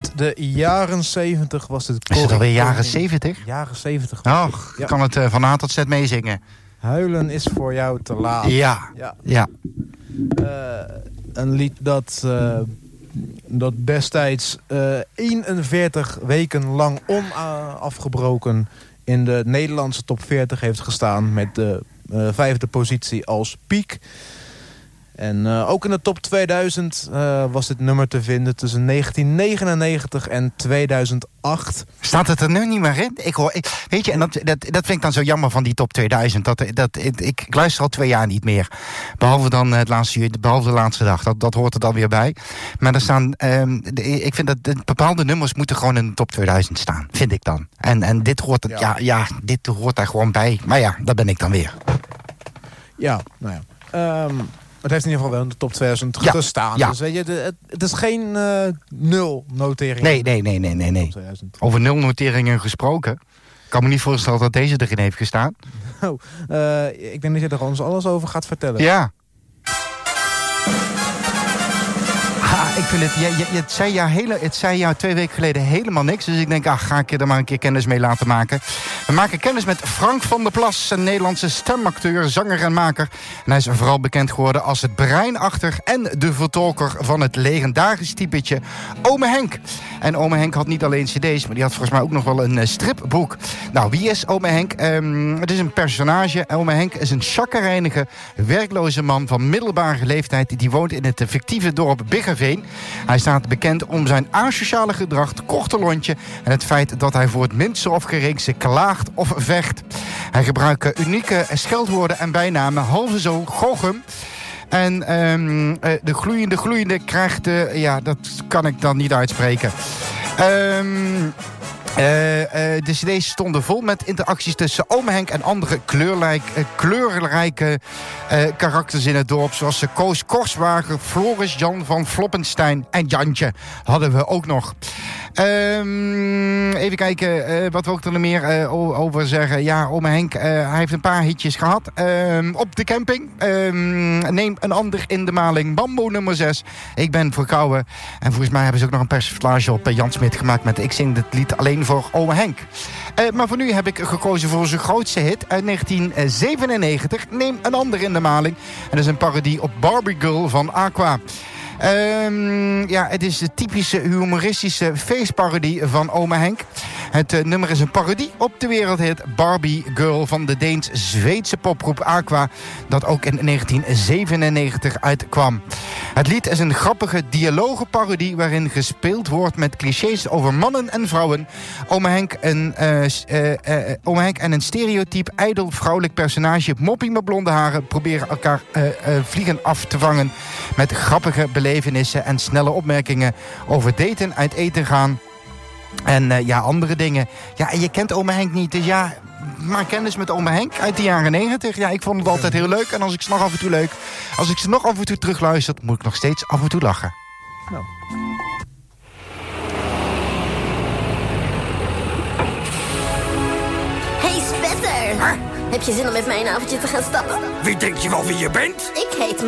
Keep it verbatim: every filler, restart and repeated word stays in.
Uit de jaren zeventig was het... Is het alweer jaren zeventig? Jaren zeventig. Och, ik kan het uh, van A tot Z meezingen. Huilen is voor jou te laat. Ja, ja. ja. Uh, een lied dat, uh, dat destijds uh, eenenveertig weken lang onafgebroken in de Nederlandse top veertig heeft gestaan. Met de uh, vijfde positie als piek. En uh, ook in de top tweeduizend uh, was dit nummer te vinden tussen negentien negenennegentig en tweeduizend acht. Staat het er nu niet meer in? Ik hoor, ik, weet je, en dat, dat, dat vind ik dan zo jammer van die top tweeduizend. Dat, dat, ik, ik luister al twee jaar niet meer. Behalve dan het laatste uur, behalve de laatste dag. Dat, dat hoort er dan weer bij. Maar er staan, um, de, ik vind dat de, bepaalde nummers moeten gewoon in de top tweeduizend staan. Vind ik dan. En, en dit hoort er, ja. Ja, ja, dit hoort daar gewoon bij. Maar ja, dat ben ik dan weer. Ja, nou ja. Um... Het heeft in ieder geval wel in de top tweeduizend ja, gestaan. Ja. Dus weet je, de, het, het is geen uh, nul notering. Nee, nee, nee, nee, nee, nee. Over nul noteringen gesproken. Ik kan me niet voorstellen dat deze erin heeft gestaan. Oh, uh, ik denk dat je er ons alles over gaat vertellen. Ja. Ah, ik vind het, je, je, het, zei jou hele, het zei jou twee weken geleden helemaal niks. Dus ik denk, ach, ga ik je er maar een keer kennis mee laten maken. We maken kennis met Frank van der Plas, een Nederlandse stemacteur, zanger en maker. En hij is vooral bekend geworden als het brein achter en de vertolker van het legendarisch typetje Ome Henk. En Ome Henk had niet alleen cd's, maar die had volgens mij ook nog wel een uh, stripboek. Nou, wie is Ome Henk? Um, het is een personage. Ome Henk is een chagrijnige, werkloze man van middelbare leeftijd. Die woont in het fictieve dorp Biggeveen. Hij staat bekend om zijn asociale gedrag, korte lontje en het feit dat hij voor het minste of geringste klaagt of vecht. Hij gebruikt unieke scheldwoorden en bijnamen, halve zo Gochem. En um, de gloeiende gloeiende krijgt... Uh, ja, dat kan ik dan niet uitspreken. Um, Uh, uh, de cd's stonden vol met interacties tussen Ome Henk en andere kleurlijk, uh, kleurrijke uh, karakters in het dorp. Zoals uh, Koos Korswagen, Floris, Jan van Floppenstein en Jantje hadden we ook nog. Um, even kijken, uh, wat wil ik er nog meer uh, over zeggen? Ja, Ome Henk, uh, hij heeft een paar hitjes gehad. Um, op de camping. Um, neem een ander in de maling. Bambo nummer zes. Ik ben verkouden. En volgens mij hebben ze ook nog een persiflage op uh, Jan Smit gemaakt met Ik zing dit lied alleen voor Ome Henk. Uh, maar voor nu heb ik gekozen voor zijn grootste hit uit negentien zevenennegentig. Neem een ander in de maling. En dat is een parodie op Barbie Girl van Aqua. Um, ja, het is de typische humoristische feestparodie van Ome Henk. Het uh, nummer is een parodie op de wereldhit Barbie Girl van de Deens-Zweedse popgroep Aqua, dat ook in negentien zevenennegentig uitkwam. Het lied is een grappige dialogenparodie waarin gespeeld wordt met clichés over mannen en vrouwen. Ome Henk, een, uh, uh, uh, Ome Henk en een stereotyp ijdel vrouwelijk personage, moppie met blonde haren, proberen elkaar uh, uh, vliegen af te vangen met grappige belevenissen en snelle opmerkingen over daten, uit eten gaan en uh, ja, andere dingen. Ja, en je kent Ome Henk niet, dus ja, maak kennis met Ome Henk uit de jaren negentig. Ja, ik vond het altijd heel leuk. En als ik ze nog af en toe leuk, als ik ze nog af en toe terugluister, moet ik nog steeds af en toe lachen. Nou. Hey Spetter! Huh? Heb je zin om met mij een avondje te gaan stappen? Wie denk je wel wie je bent? Ik heet